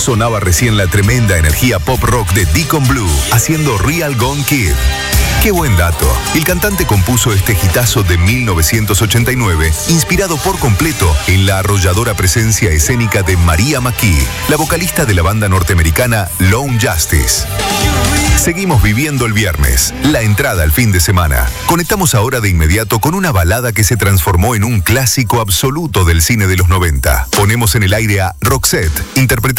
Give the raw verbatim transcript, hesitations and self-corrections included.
Sonaba recién la tremenda energía pop rock de Deacon Blue haciendo Real Gone Kid. ¡Qué buen dato! El cantante compuso este hitazo de mil novecientos ochenta y nueve, inspirado por completo en la arrolladora presencia escénica de Maria McKee, la vocalista de la banda norteamericana Lone Justice. Seguimos viviendo el viernes, la entrada al fin de semana. Conectamos ahora de inmediato con una balada que se transformó en un clásico absoluto del cine de los noventa. Ponemos en el aire a Roxette, interpretando